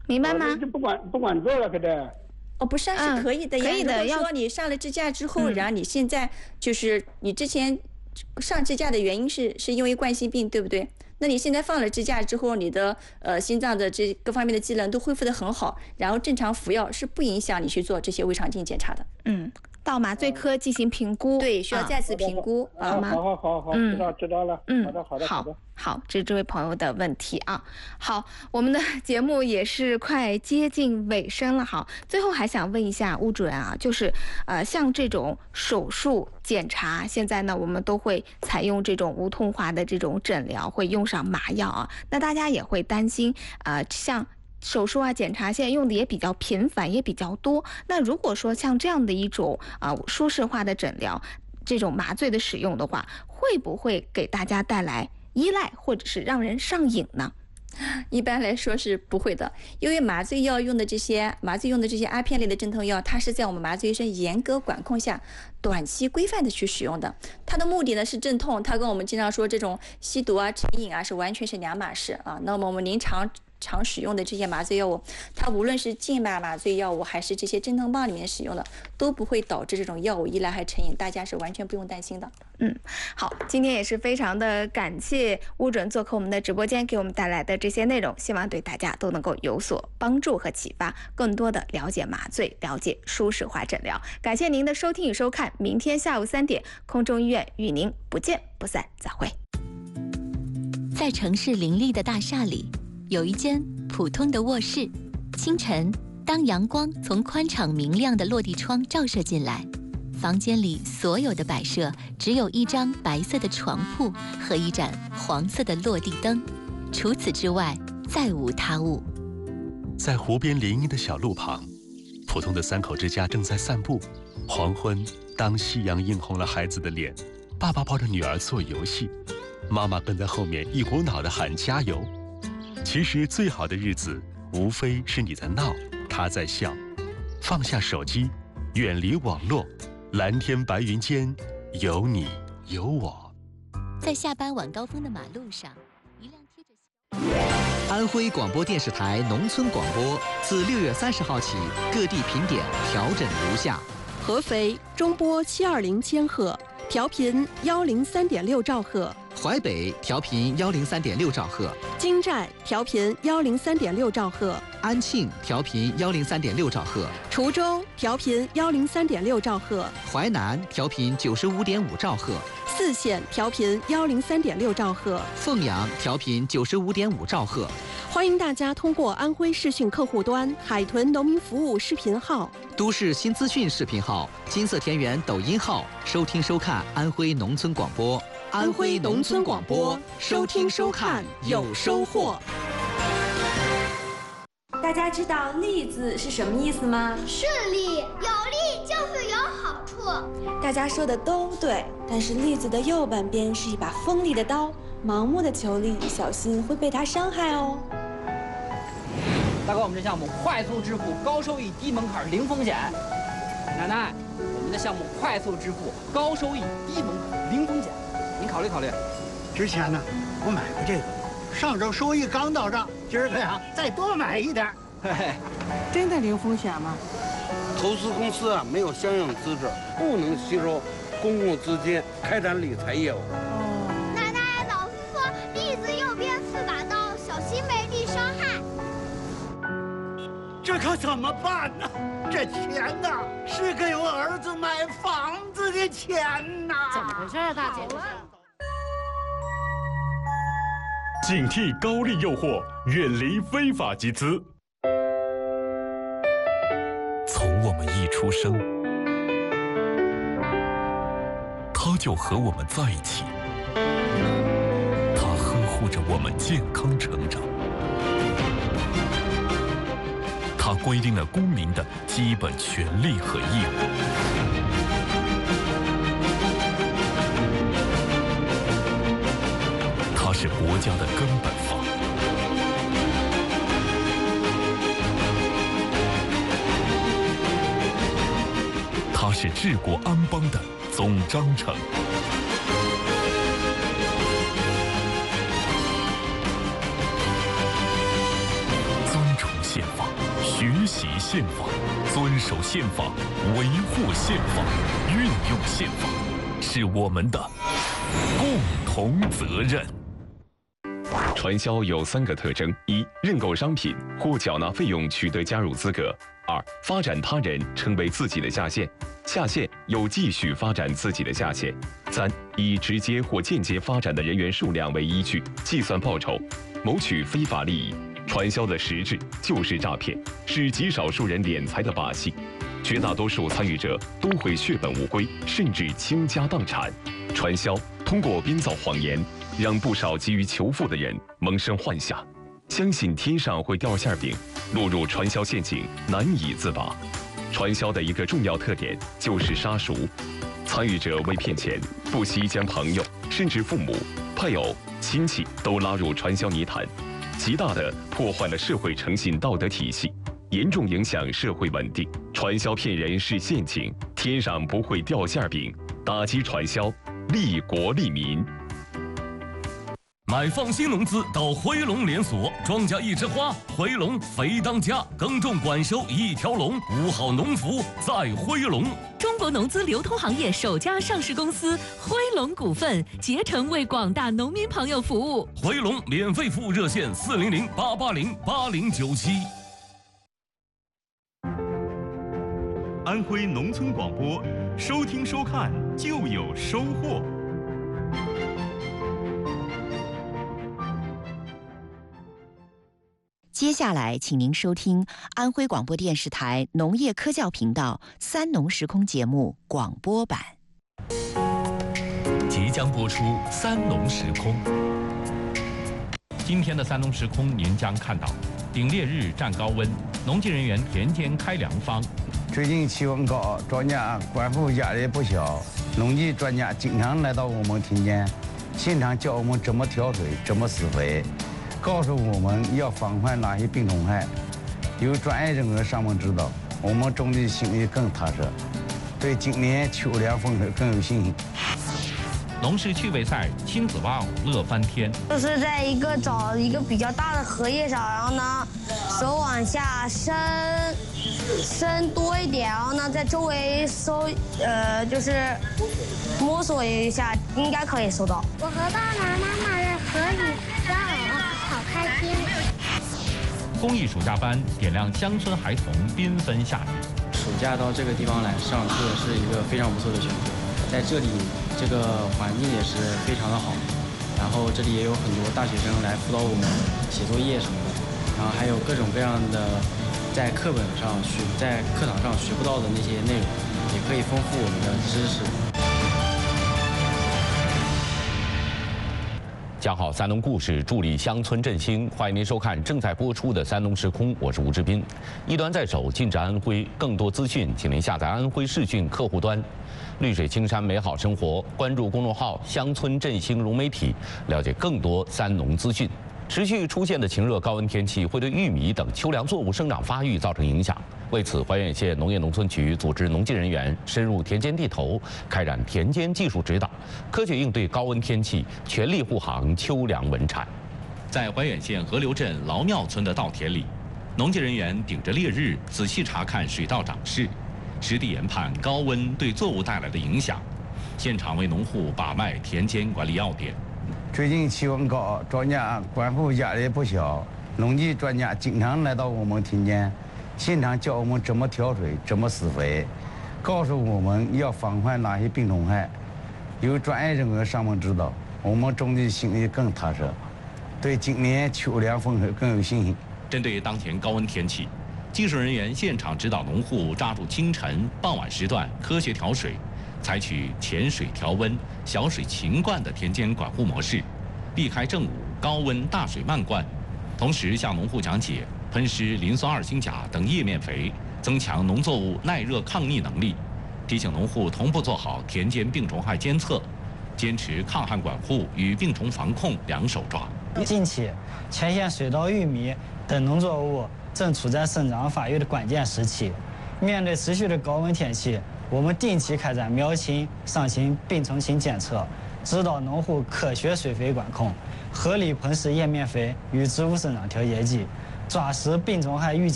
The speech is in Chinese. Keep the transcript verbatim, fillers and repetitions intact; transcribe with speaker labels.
Speaker 1: 明白吗？
Speaker 2: 就不管不管做了，可得。
Speaker 3: 哦，不上是可以的呀。
Speaker 1: 可以的。
Speaker 3: 要说你上了支架之后，嗯、然后你现在就是你之前上支架的原因是是因为冠心病，对不对？那你现在放了支架之后，你的呃心脏的这各方面的机能都恢复得很好，然后正常服药是不影响你去做这些胃肠镜检查的。
Speaker 1: 嗯。到麻醉科进行评估，
Speaker 3: 对，需要再次评估，
Speaker 2: 啊、好吗？好好好好，知道知道了。
Speaker 1: 嗯，
Speaker 2: 好的好的
Speaker 1: 好
Speaker 2: 的
Speaker 1: 好，这是这位朋友的问题啊。好，我们的节目也是快接近尾声了，好，最后还想问一下吴主任啊，就是呃，像这种手术检查，现在呢我们都会采用这种无痛化的这种诊疗，会用上麻药啊，那大家也会担心啊、呃，像。手术啊，检查现在用的也比较频繁，也比较多。那如果说像这样的一种啊、呃、舒适化的诊疗，这种麻醉的使用的话，会不会给大家带来依赖，或者是让人上瘾呢？
Speaker 3: 一般来说是不会的，因为麻醉药用的这些麻醉用的这些阿片类的镇痛药，它是在我们麻醉医生严格管控下，短期规范的去使用的。它的目的呢是镇痛，它跟我们经常说这种吸毒啊、成瘾啊是完全是两码事啊。那么我们临床常使用的这些麻醉药物，它无论是静脉麻醉药物还是这些镇痛棒里面使用的，都不会导致这种药物依赖和成瘾，大家是完全不用担心的。
Speaker 1: 嗯，好，今天也是非常的感谢吴准做客我们的直播间，给我们带来的这些内容，希望对大家都能够有所帮助和启发，更多的了解麻醉，了解舒适化诊疗。感谢您的收听与收看，明天下午三点，空中医院与您不见不散，再会。
Speaker 4: 在城市林立的大厦里，有一间普通的卧室。清晨，当阳光从宽敞明亮的落地窗照射进来，房间里所有的摆设只有一张白色的床铺和一盏黄色的落地灯，除此之外再无他物。
Speaker 5: 在湖边林荫的小路旁，普通的三口之家正在散步。黄昏，当夕阳映红了孩子的脸，爸爸抱着女儿做游戏，妈妈跟在后面一股脑地喊加油。其实最好的日子，无非是你在闹，他在笑。放下手机，远离网络，蓝天白云间，有你有我。
Speaker 4: 在下班晚高峰的马路上，一辆贴
Speaker 6: 着安徽广播电视台农村广播自六月三十号起，各地频点调整如下：
Speaker 7: 合肥中波七二零千赫，调频幺零三点六兆赫；
Speaker 6: 淮北调频幺零三点六兆赫；
Speaker 7: 金寨调频幺零三点六兆赫；
Speaker 6: 安庆调频幺零三点六兆赫；
Speaker 7: 滁州调频幺零三点六兆赫；
Speaker 6: 淮南调频九十五点五兆赫；
Speaker 7: 泗县调频幺零三点六兆赫；
Speaker 6: 凤阳调频九十五点五兆赫。
Speaker 7: 欢迎大家通过安徽视讯客户端、海豚农民服务视频号、
Speaker 6: 都市新资讯视频号、金色田园抖音号收听收看安徽农村广播。
Speaker 7: 安徽农村广播，收听收看有收获。
Speaker 8: 大家知道“利”字是什么意思吗？
Speaker 9: 顺利，有利就是有好处。
Speaker 8: 大家说的都对，但是“利”字的右半边是一把锋利的刀，盲目的求利，小心会被它伤害哦。
Speaker 10: 大哥，我们这项目快速支付，高收益，低门槛，零风险。奶奶，我们的项目快速支付，高收益，低门槛，零风险，您考虑考虑。
Speaker 11: 之前呢，我买过这个，上周收益刚到账，今儿个呀再多买一点。
Speaker 10: 嘿嘿，
Speaker 12: 真的零风险吗？
Speaker 13: 投资公司啊没有相应资质，不能吸收公共资金开展理财业务。
Speaker 9: 哦，奶奶，老师说利字右边是把刀，小心被利伤害。
Speaker 11: 这可怎么办呢？这钱呐，是给我儿子买房子的钱呐！
Speaker 12: 怎么回事啊，大姐？
Speaker 14: 警惕高利诱惑，远离非法集资。
Speaker 15: 从我们一出生，他就和我们在一起，他呵护着我们健康成长。它规定了公民的基本权利和义务。它是国家的根本法。它是治国安邦的总章程。遵从宪法。 学习宪法，遵守宪法，维护宪法，运用宪法，是我们的共同责任。
Speaker 16: 传销有三个特征：一、认购商品或缴纳费用取得加入资格；二、发展他人成为自己的下线，下线又继续发展自己的下线；三、以直接或间接发展的人员数量为依据计算报酬，谋取非法利益。传销的实质就是诈骗，是极少数人敛财的把戏。绝大多数参与者都会血本无归，甚至倾家荡产。传销通过编造谎言，让不少急于求富的人萌生幻想，相信天上会掉馅饼，落入传销陷阱难以自拔。传销的一个重要特点就是杀熟，参与者为骗钱，不惜将朋友甚至父母、配偶、亲戚都拉入传销泥潭，极大地破坏了社会诚信道德体系，严重影响社会稳定。传销骗人是陷阱，天上不会掉馅饼。打击传销，利国利民。
Speaker 15: 买放心农资到回龙连锁，庄稼一枝花，回龙肥当家，耕种管收一条龙，五好农福在回龙。
Speaker 17: 中国农资流通行业首家上市公司辉龙股份，竭诚为广大农民朋友服务。
Speaker 15: 回龙免费服务热线：四零零八八零八零九七。
Speaker 14: 安徽农村广播，收听收看就有收获。
Speaker 18: 接下来，请您收听安徽广播电视台农业科教频道《三农时空》节目广播版。
Speaker 19: 即将播出《三农时空》。今天的《三农时空》，您将看到顶烈日占高温，农技人员田间开良方。
Speaker 20: 最近气温高，庄稼管护压力不小，农技专家经常来到我们田间，现场教我们怎么调水、怎么施肥。告诉我们要防范哪些病虫害，有专业人员上门指导，我们种地心里更踏实，对今年秋凉丰收更有信心。
Speaker 19: 农事趣味赛，亲子哇哦乐翻天！
Speaker 21: 就是在一个找一个比较大的荷叶上，然后呢，手往下伸，伸多一点，然后呢，在周围搜，呃，就是摸索一下，应该可以搜到。
Speaker 9: 我和爸爸妈妈在河里玩偶，好开心。
Speaker 19: 公益暑假班点亮乡村孩童缤纷夏日。
Speaker 22: 暑假到这个地方来上课是一个非常不错的选择，在这里这个环境也是非常的好，然后这里也有很多大学生来辅导我们写作业什么的，然后还有各种各样的在课本上学在课堂上学不到的那些内容，也可以丰富我们的知识。
Speaker 19: 讲好三农故事，助力乡村振兴。欢迎您收看正在播出的《三农时空》，我是吴志斌。一端在手，尽至安徽。更多资讯，请您下载安徽视讯客户端。绿水青山美好生活，关注公众号“乡村振兴融媒体”，了解更多三农资讯。持续出现的晴热高温天气会对玉米等秋粮作物生长发育造成影响。为此，怀远县农业农村局组织农技人员深入田间地头，开展田间技术指导，科学应对高温天气，全力护航秋粮稳产。在怀远县河流镇劳庙村的稻田里，农技人员顶着烈日仔细查看水稻长势，实地研判高温对作物带来的影响，现场为农户把脉田间管理要点。
Speaker 20: 最近气温高，庄稼管护压力不小，农技专家经常来到我们田间，现场教我们怎么调水、怎么施肥，告诉我们要防范哪些病虫害，有专业人员上门指导，我们种地心里更踏实，对今年秋凉丰收更有信心。
Speaker 19: 针对当前高温天气，技术人员现场指导农户抓住清晨、傍晚时段科学调水，采取浅水调温、小水勤灌的田间管护模式，避开正午高温大水漫灌，同时向农户讲解喷施磷酸二氢钾等叶面肥，增强农作物耐热抗逆能力，提醒农户同步做好田间病虫害监测，坚持抗旱管护与病虫防控两手抓。
Speaker 23: 近期，前线水稻、玉米等农作物正处在生长发育的关键时期，面对持续的高温天气，我们定期开展苗情、上情、病虫情检测，指导农户科学水肥管控，合理喷施叶面肥与植物生长调节剂，抓实病虫害预警。